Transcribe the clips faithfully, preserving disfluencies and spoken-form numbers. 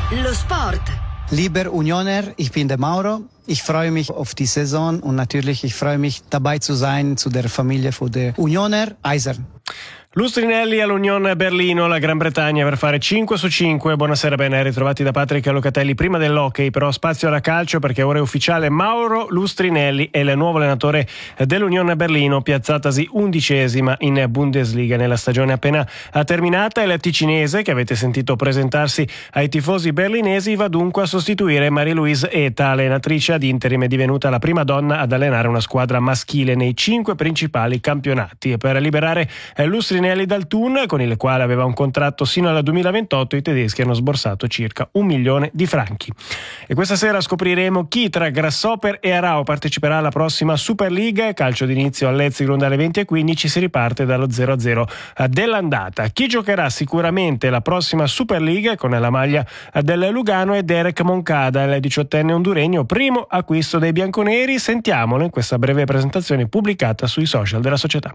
Lo sport. Lieber Unioner, ich bin der Mauro. Ich freue mich auf die Saison und natürlich ich freue mich dabei zu sein zu der Familie von der Unioner Eisern. Lustrinelli all'Union Berlino, la Gran Bretagna per fare cinque su cinque. Buonasera, ben ritrovati da Patrick Locatelli. Prima dell'hockey però spazio alla calcio, perché ora è ufficiale: Mauro Lustrinelli è il nuovo allenatore dell'Union Berlino, piazzatasi undicesima in Bundesliga nella stagione appena terminata. Il ticinese, che avete sentito presentarsi ai tifosi berlinesi, va dunque a sostituire Marie-Louise Eta, allenatrice ad interim, è divenuta la prima donna ad allenare una squadra maschile nei cinque principali campionati. E per liberare Lustrinelli dal Thun, con il quale aveva un contratto sino al duemilaventotto, i tedeschi hanno sborsato circa un milione di franchi. E questa sera scopriremo chi tra Grasshopper e Arao parteciperà alla prossima Super League. Calcio d'inizio all'Ezigrund alle venti e quindici, si riparte dallo zero a zero dell'andata. Chi giocherà sicuramente la prossima Super League con la maglia del Lugano è Derek Moncada, il diciottenne honduregno, primo acquisto dei bianconeri. Sentiamolo in questa breve presentazione pubblicata sui social della società.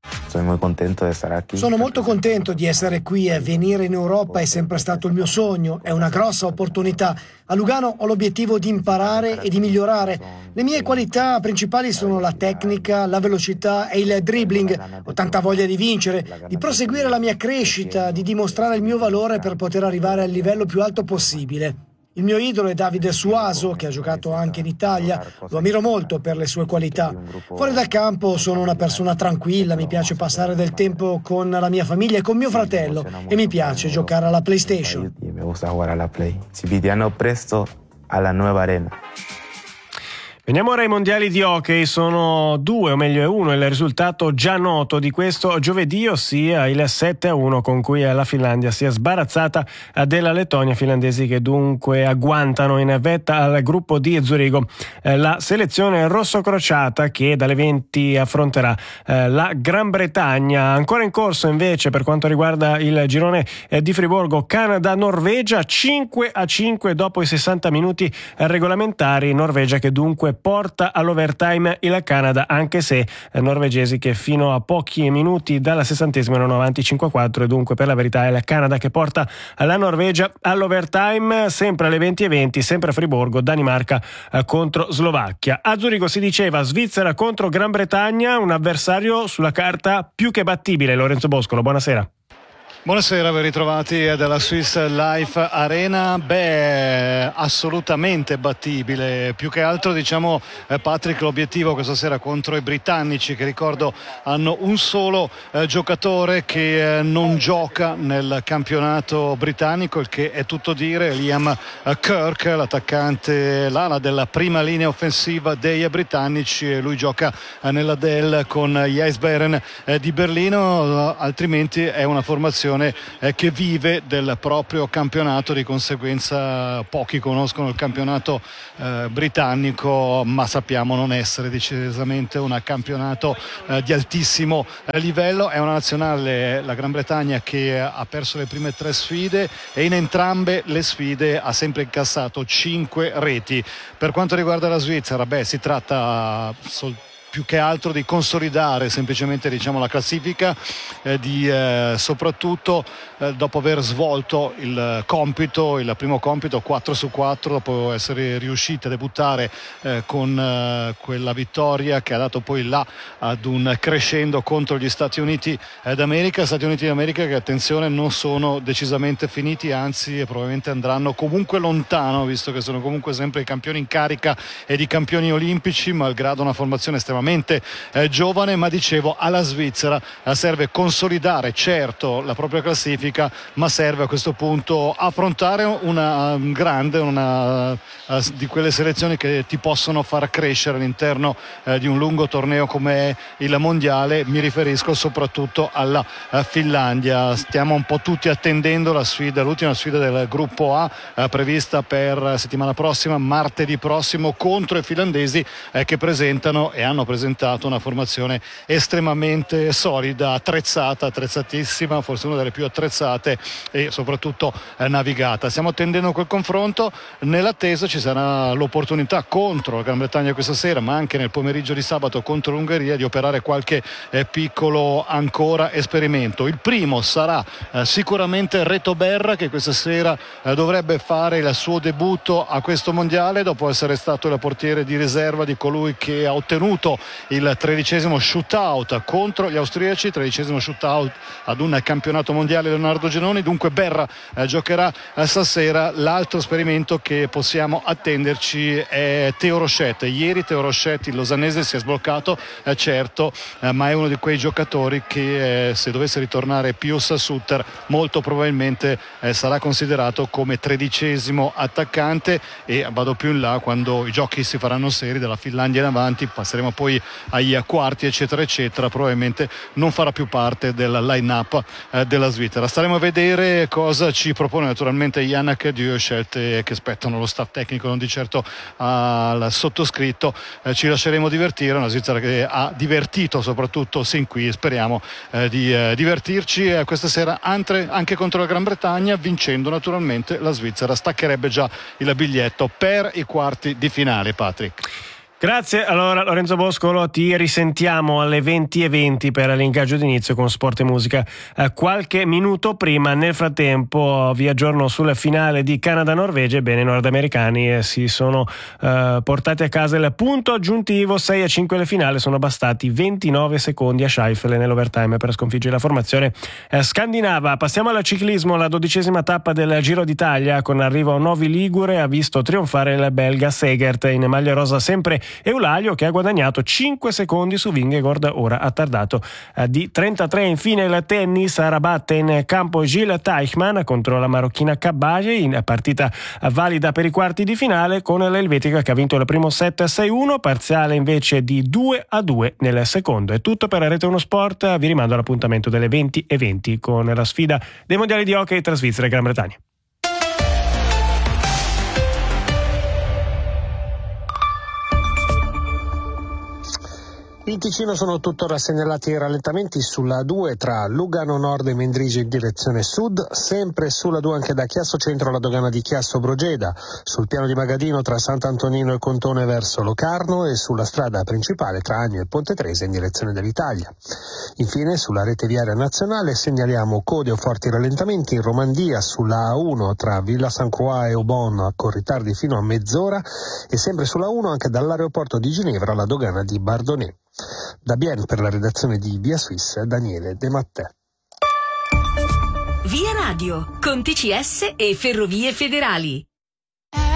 Sono molto contento di essere qui e venire in Europa è sempre stato il mio sogno, è una grossa opportunità. A Lugano ho l'obiettivo di imparare e di migliorare. Le mie qualità principali sono la tecnica, la velocità e il dribbling. Ho tanta voglia di vincere, di proseguire la mia crescita, di dimostrare il mio valore per poter arrivare al livello più alto possibile. Il mio idolo è Davide Suaso, che ha giocato anche in Italia. Lo ammiro molto per le sue qualità. Fuori dal campo sono una persona tranquilla, mi piace passare del tempo con la mia famiglia e con mio fratello e mi piace giocare alla PlayStation. Ci vediamo presto alla nuova arena. Veniamo ora ai mondiali di hockey. Sono due, o meglio è uno, il risultato già noto di questo giovedì, ossia il sette a uno con cui la Finlandia si è sbarazzata della Lettonia, finlandesi che dunque agguantano in vetta al gruppo di Zurigo la selezione rossocrociata, che dalle venti affronterà la Gran Bretagna. Ancora in corso invece per quanto riguarda il girone di Friburgo, Canada-Norvegia, cinque a cinque dopo i sessanta minuti regolamentari. Norvegia che dunque porta all'overtime il Canada, anche se eh, norvegesi che fino a pochi minuti dalla sessantesima erano avanti cinque a quattro, e dunque per la verità è il Canada che porta la Norvegia all'overtime. Sempre alle venti e venti, sempre a Friburgo, Danimarca eh, contro Slovacchia. A Zurigo si diceva Svizzera contro Gran Bretagna, un avversario sulla carta più che battibile. Lorenzo Boscolo, buonasera. Buonasera, ben ritrovati dalla Swiss Life Arena. Beh, assolutamente battibile. Più che altro, diciamo, eh, Patrick, l'obiettivo questa sera contro i britannici, che ricordo hanno un solo eh, giocatore che eh, non gioca nel campionato britannico, il che è tutto dire. Liam eh, Kirk, l'attaccante, l'ala della prima linea offensiva dei britannici, e lui gioca eh, nella D E L con gli Eisbären eh, di Berlino, altrimenti è una formazione Eh, che vive del proprio campionato. Di conseguenza pochi conoscono il campionato eh, britannico, ma sappiamo non essere decisamente un campionato eh, di altissimo eh, livello. È una nazionale, la Gran Bretagna, che ha perso le prime tre sfide e in entrambe le sfide ha sempre incassato cinque reti. Per quanto riguarda la Svizzera, beh, si tratta soltanto più che altro di consolidare semplicemente, diciamo, la classifica, eh, di eh, soprattutto eh, dopo aver svolto il compito, il primo compito quattro su quattro, dopo essere riusciti a debuttare eh, con eh, quella vittoria che ha dato poi là ad un crescendo contro gli Stati Uniti eh, d'America. Stati Uniti d'America che, attenzione, non sono decisamente finiti, anzi probabilmente andranno comunque lontano, visto che sono comunque sempre i campioni in carica ed i campioni olimpici, malgrado una formazione estremamente Eh, giovane. Ma dicevo, alla Svizzera eh, serve consolidare certo la propria classifica, ma serve a questo punto affrontare una um, grande, una uh, di quelle selezioni che ti possono far crescere all'interno eh, di un lungo torneo come il mondiale. Mi riferisco soprattutto alla uh, Finlandia. Stiamo un po' tutti attendendo la sfida, l'ultima sfida del gruppo A, eh, prevista per settimana prossima, martedì prossimo, contro i finlandesi eh, che presentano e hanno presentato presentato una formazione estremamente solida, attrezzata, attrezzatissima, forse una delle più attrezzate e soprattutto eh, navigata. Stiamo attendendo quel confronto, nell'attesa ci sarà l'opportunità contro la Gran Bretagna questa sera, ma anche nel pomeriggio di sabato contro l'Ungheria, di operare qualche eh, piccolo ancora esperimento. Il primo sarà eh, sicuramente Reto Berra, che questa sera eh, dovrebbe fare il suo debutto a questo mondiale dopo essere stato il portiere di riserva di colui che ha ottenuto il tredicesimo shootout contro gli austriaci, tredicesimo shootout ad un campionato mondiale Leonardo Genoni. Dunque Berra eh, giocherà eh, stasera. L'altro esperimento che possiamo attenderci è Theo Rochette. Ieri Theo Rochette, il lausanese, si è sbloccato, eh, certo, eh, ma è uno di quei giocatori che eh, se dovesse ritornare Pius Sutter molto probabilmente eh, sarà considerato come tredicesimo attaccante, e vado più in là quando i giochi si faranno seri dalla Finlandia in avanti, passeremo poi ai quarti eccetera eccetera, probabilmente non farà più parte del line-up eh, della Svizzera. Staremo a vedere cosa ci propone naturalmente Yannick Dieu, scelte che spettano lo staff tecnico, non di certo al sottoscritto. Eh, ci lasceremo divertire, una Svizzera che ha divertito soprattutto sin qui, speriamo eh, di eh, divertirci eh, questa sera anche, anche contro la Gran Bretagna, vincendo naturalmente la Svizzera staccherebbe già il biglietto per i quarti di finale. Patrick. Grazie, allora Lorenzo Boscolo, ti risentiamo alle venti e venti per l'ingaggio d'inizio con Sport e Musica eh, qualche minuto prima. Nel frattempo vi aggiorno sulla finale di Canada-Norvegia. Ebbene, i nordamericani eh, si sono eh, portati a casa il punto aggiuntivo, sei a cinque alle finale, sono bastati ventinove secondi a Scheifele nell'overtime per sconfiggere la formazione eh, scandinava. Passiamo al ciclismo, la dodicesima tappa del Giro d'Italia con arrivo a Novi Ligure ha visto trionfare il belga Segert, in maglia rosa sempre Eulalia, che ha guadagnato cinque secondi su Vingegaard, ora ha tardato eh, di trentatré. Infine il tennis, a Rabat in campo Gilles Teichmann contro la marocchina Kabaye, in partita valida per i quarti di finale con l'elvetica che ha vinto il primo set sei uno, parziale invece di due a due nel secondo. È tutto per Rete uno Sport, vi rimando all'appuntamento delle venti e venti con la sfida dei mondiali di hockey tra Svizzera e Gran Bretagna. In Ticino sono tuttora segnalati rallentamenti sulla due tra Lugano Nord e Mendrisio in direzione sud, sempre sulla due anche da Chiasso Centro alla dogana di Chiasso Brogeda, sul piano di Magadino tra Sant'Antonino e Contone verso Locarno e sulla strada principale tra Agno e Ponte Trese in direzione dell'Italia. Infine sulla rete viaria nazionale segnaliamo code o forti rallentamenti in Romandia sulla A uno tra Villa San Croix e Aubon con ritardi fino a mezz'ora, e sempre sulla uno anche dall'aeroporto di Ginevra alla dogana di Bardonnay. Da Bienne per la redazione di Via Suisse, Daniele De Mattè. Via Radio con T C S e Ferrovie Federali.